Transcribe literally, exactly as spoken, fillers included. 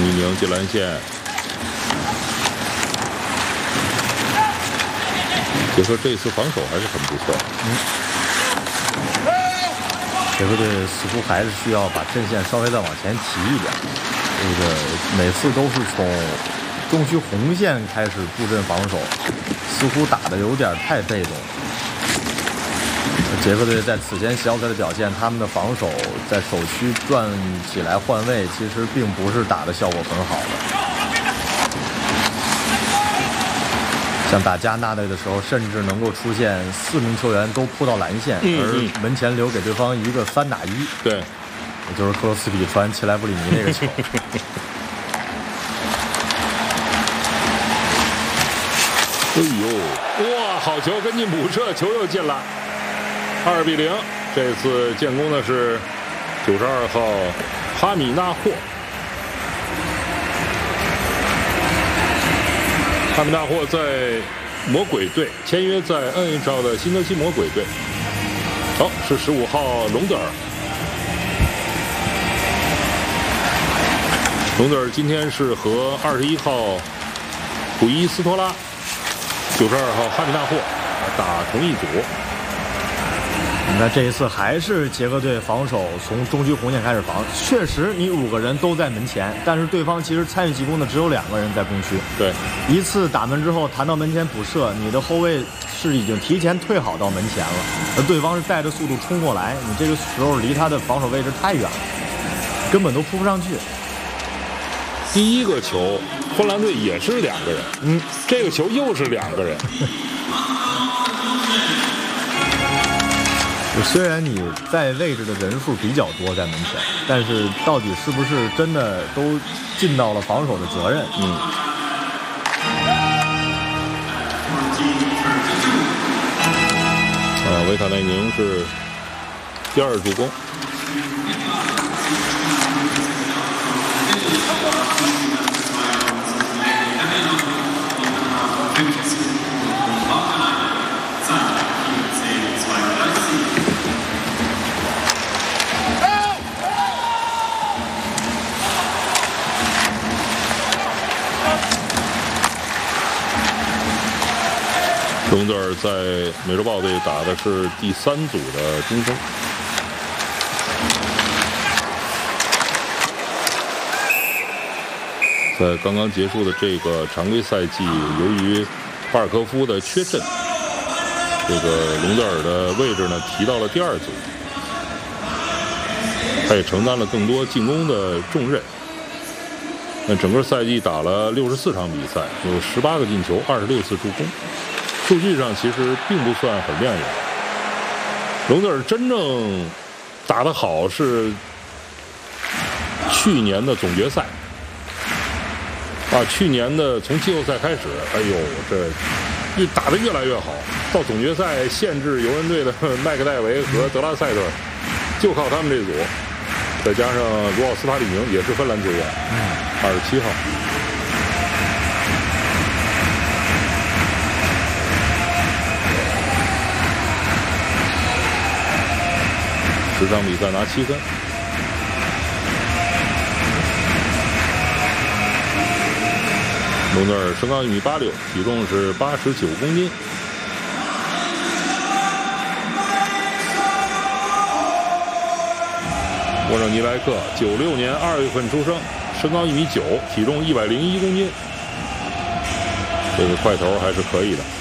倪宁进篮线，杰克这次防守还是很不错。 嗯，杰克队似乎还是需要把阵线稍微再往前提一点。这个每次都是从中区红线开始布阵防守，似乎打得有点太被动。杰克队在此前小组赛的表现，他们的防守在首区转起来换位，其实并不是打的效果很好的。像打加纳队的时候，甚至能够出现四名球员都扑到篮线， 嗯、 而门前留给对方一个三打一。 对， 也就是克罗斯比传齐莱布里尼那个球。 哎呦，哇，好球，跟进补射，球又进了。二比零，这次建功的是九十二号哈米纳霍。哈米纳霍在魔鬼队签约在 N H L 的新泽西魔鬼队。好、哦，是十五号隆德尔。隆德尔今天是和二十一号普伊斯托拉、九十二号哈米纳霍打同一组。 那这一次还是捷克队防守从中区红线开始防，确实你五个人都在门前，但是对方其实参与进攻的只有两个人在攻区。 对， 一次打门之后弹到门前补射，你的后卫是已经提前退好到门前了，而对方是带着速度冲过来，你这个时候离他的防守位置太远了，根本都扑不上去。 第一个球，芬兰队也是两个人，嗯，这个球又是两个人。 虽然你在位置的人数比较多在门前，但是到底是不是真的都尽到了防守的责任？ 嗯。啊，维卡内宁是第二助攻。隆德尔在美洲豹队打的是第三组的中锋。在刚刚结束的这个常规赛季，由于巴尔科夫的缺阵，这个隆德尔的位置呢提到了第二组，他也承担了更多进攻的重任。那整个赛季打了六十四场比赛，有十八个进球，二十六次助攻。数据上其实并不算很亮眼。隆德尔真正打得好是去年的总决赛啊，去年的从季后赛开始，哎呦，这越打得越来越好，到总决赛限制游人队的麦克戴维和德拉塞特，就靠他们这组，再加上罗奥斯塔里宁也是芬兰球员，二十七号。十场比赛拿七分。隆德尔身高一米八六，体重是八十九公斤。沃热尼莱克，九六年二月份出生，身高一米九，体重一百零一公斤。这个块头还是可以的。